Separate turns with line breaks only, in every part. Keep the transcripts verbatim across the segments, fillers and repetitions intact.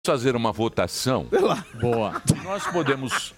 fazer uma votação.
Boa.
Nós podemos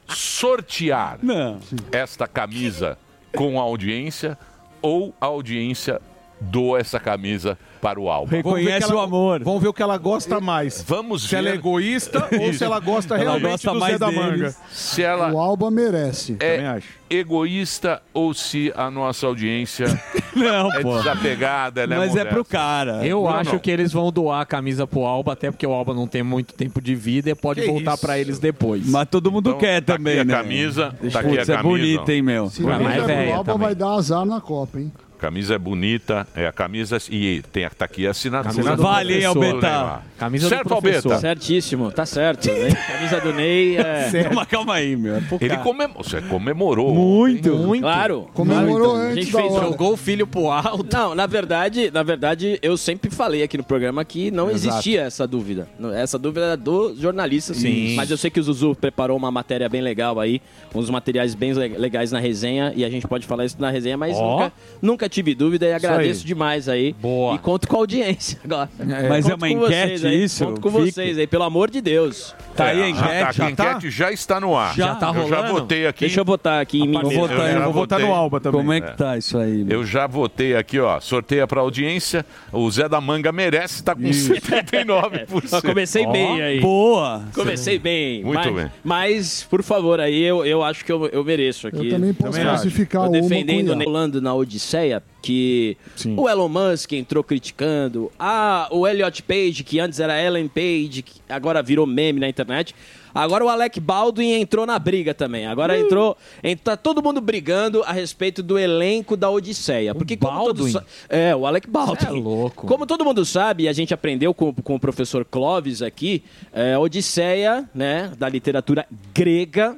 sortear Não. esta camisa com a audiência ou a audiência doa essa camisa para o Alba.
Reconhece o amor. Vamos ver o que ela gosta mais.
Vamos
se
ver.
ela é egoísta ou se ela gosta
Ela
realmente
gosta
do
mais
Zé da
deles.
Manga.
Se ela
O Alba merece.
é egoísta ou se a nossa audiência
Não,
é
pô.
desapegada, ela
Mas é
modesta.
pro cara. Eu
Não,
acho
não.
que eles vão doar a camisa pro Alba, até porque o Alba não tem muito tempo de vida e pode
Que
voltar
isso?
pra eles depois.
Mas todo mundo
Então,
quer
tá
também,
aqui
né?
a camisa,
Deixa-
tá aqui
Putz,
a
é
camisa.
bonita, hein, meu?
Se
Mas
não
mais
fizer pro
velha
Alba,
também.
vai dar azar na Copa, hein?
Camisa é bonita, é a camisa e tem tá aqui a assinatura.
Camisa do
Vale, hein,
professor,
Albeta?
Neymar.
Camisa
certo,
do professor.
Albeta?
Certíssimo, tá certo. Né? Camisa do Ney é...
Calma, calma aí, meu. É pro
Ele
cara.
comemorou, você comemorou.
Muito, muito.
Claro.
Comemorou
A
antes
gente
da
fez
hora.
Jogou o filho pro alto.
Não, na verdade, na verdade, eu sempre falei aqui no programa que não
Exato.
existia essa dúvida. Essa dúvida era do jornalista,
Sim.
Mas eu sei que o Zuzu preparou uma matéria bem legal aí, uns materiais bem le- legais na resenha, e a gente pode falar isso na resenha, mas
Ó.
nunca, nunca tive dúvida e agradeço
aí.
demais aí.
Boa.
E conto com a audiência agora.
Mas
Conto
é uma
com
enquete
vocês aí,
isso?
Conto com
Fique.
vocês aí, pelo amor de Deus.
Tá aí a
É, já tá,
enquete?
a enquete já está no ar.
Já tá
Eu já
rolando?
votei aqui.
Deixa eu botar aqui em mim
Vou
mesmo.
votar,
Eu
eu
já
Eu vou votar no
votei.
Alba também.
Como é que tá isso aí, meu?
Eu já votei aqui, ó. Sorteia pra audiência. O Zé da Manga merece, tá com setenta e nove por
Eu
cento.
comecei bem aí.
Boa!
Comecei bem.
Muito
mas,
bem.
Mas, por favor, aí eu, eu acho que eu, eu mereço aqui.
Eu também posso
Também acho.
classificar
Tô
uma
defendendo
com
o
o Ian.
Rolando na Odisseia, que
Sim.
o Elon Musk entrou criticando, ah, o Elliot Page, que antes era Ellen Page, que agora virou meme na internet. Agora o Alec Baldwin entrou na briga também. Agora entrou, tá todo mundo brigando a respeito do elenco da Odisseia. Porque como
Baldwin?
todos sa- É, o Alec Baldwin.
É louco.
Como todo mundo sabe, e a gente aprendeu com, com o professor Clóvis aqui, é, Odisseia, né, da literatura grega,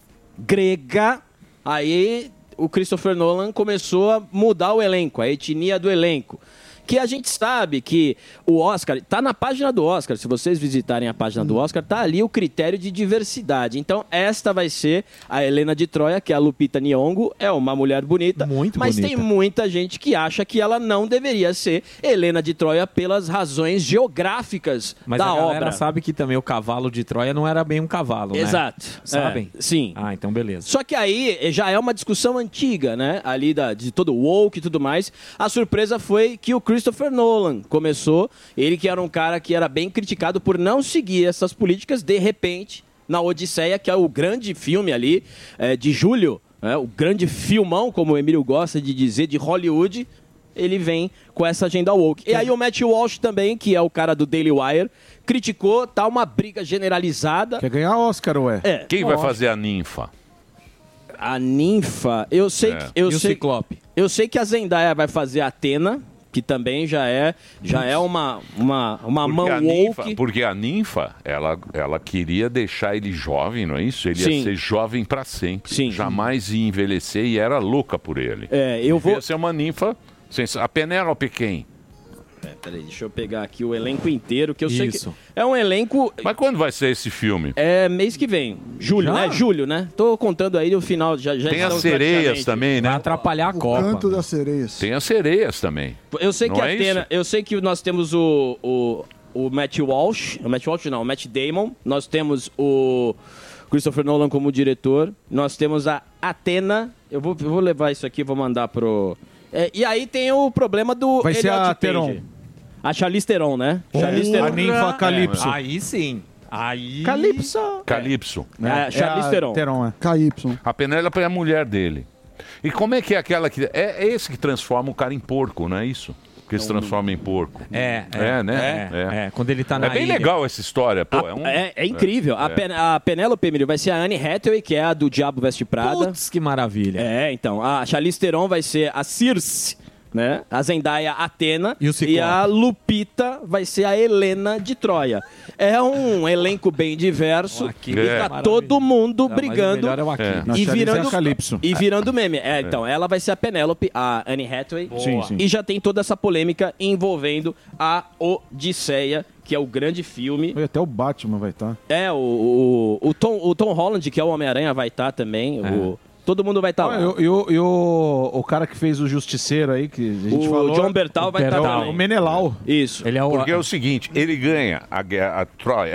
grega, aí o Christopher Nolan começou a mudar o elenco, a etnia do elenco. Que a gente sabe que o Oscar, tá na página do Oscar, se vocês visitarem a página do Oscar, tá ali o critério de diversidade. Então, esta vai ser a Helena de Troia, que é a Lupita Nyong'o, é uma mulher bonita,
Muito
mas
bonita.
tem muita gente que acha que ela não deveria ser Helena de Troia pelas razões geográficas
Mas
da
a galera
obra.
sabe que também o cavalo de Troia não era bem um cavalo, né?
Exato.
Sabem?
É, sim.
Ah, então beleza.
Só que aí já é uma discussão antiga, né? Ali da, de todo o woke e tudo mais. A surpresa foi que o Christopher Nolan começou, ele que era um cara que era bem criticado por não seguir essas políticas, de repente, na Odisseia, que é o grande filme ali é, de julho, né? O grande filmão, como o Emílio gosta de dizer, de Hollywood, ele vem com essa agenda woke. E aí o Matt Walsh também, que é o cara do Daily Wire, criticou, tá uma briga generalizada.
Quer ganhar Oscar, ué?
É,
Quem vai fazer a ninfa?
a ninfa, eu sei
É.
que eu
E o
sei,
Ciclope?
eu sei que a Zendaya vai fazer a Atena, que também já é já é uma uma, uma mão
Porque a ninfa,
woke.
porque a ninfa, ela, ela queria deixar ele jovem, não é isso? Ele
Sim.
ia ser jovem pra sempre.
Sim.
Jamais ia envelhecer e era louca por ele.
É, eu vou
Ia ser uma ninfa. sens- A Penélope quem?
É, peraí, deixa eu pegar aqui o elenco inteiro, que eu sei que
Isso.
é um elenco
Mas quando vai ser esse filme?
é mês que vem, julho,
Já?
né? Julho, né? Tô contando aí o final, já já
Tem as
estamos
sereias
praticamente.
também,
Vai
né?
atrapalhar a
O
Copa.
canto das sereias.
Tem as sereias também.
Eu sei
Não
que
é
a Atena,
isso?
eu sei que nós temos o, o, o Matt Walsh, o Matt Walsh não, o Matt Damon, nós temos o Christopher Nolan como diretor, nós temos a Atena, eu vou, eu vou levar isso aqui, vou mandar pro... É, e aí tem o problema do
Vai ser
Elliot
a
Page.
Theron.
A Charlize Theron, né? Charlize Theron.
A ninfa Calypso.
Aí sim. Aí...
Calypso.
Calypso.
É, a Charlize
É a
Theron.
Theron, é.
K Y.
A Penélope é a mulher dele. E como é que é aquela que... É, é esse que transforma o cara em porco, não é isso? Que se transforma em porco.
É, é,
É, né?
É,
É.
é. Quando ele tá na
É bem
ilha.
legal essa história, pô.
A-
É, um-
é, é incrível. A,
é.
Pen- a Penélope, Emílio, vai ser a Anne Hathaway, que é a do Diabo Veste Prada.
Putz, que maravilha.
É, então. A Charlize Theron vai ser a Circe, né? A Zendaya, a Atena.
E o Ciclope?
a Lupita vai ser a Helena de Troia. É um elenco bem diverso.
Ó, que
e
É.
tá
maravilha.
todo mundo
Não, mas o
brigando.
melhor é o Aquino.
É.
Na
E
Charlize
virando,
é a Calypso.
e virando meme. É, então, ela vai ser a Penélope, a Anne Hathaway.
Sim, sim.
E já tem toda essa polêmica envolvendo a Odisseia, que é o grande filme.
Oi, até o Batman vai estar.
É, o, o, o, Tom, o Tom Holland, que é o Homem-Aranha, vai estar também.
É.
O, todo mundo vai estar
Ah,
lá.
e o- e o- e o, o cara que fez o Justiceiro aí, que a gente
O
falou.
John Bertal vai
é
estar
o-
também.
O Menelau.
Isso.
Ele é o...
Porque é o seguinte, ele ganha a, guerra, a Troia.